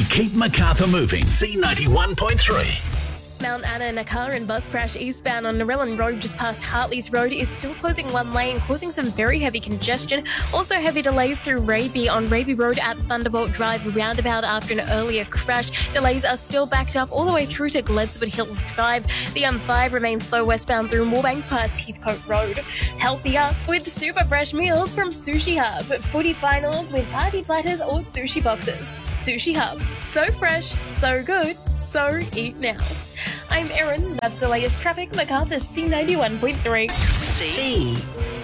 keep Macarthur moving. C91.3. Mount Anna, a car and bus crash eastbound on Narellan Road just past Hartley's Road is still closing one lane, causing some very heavy congestion. Also heavy delays through Raby on Raby Road at Thunderbolt Drive roundabout after an earlier crash. Delays are still backed up all the way through to Gledswood Hills Drive. The M5 remains slow westbound through Moorebank past Heathcote Road. Healthier with super fresh meals from Sushi Hub. Footy finals with party platters or sushi boxes. Sushi Hub. So fresh, so good, so eat now. I'm Erin. That's the latest traffic. Macarthur C91.3. C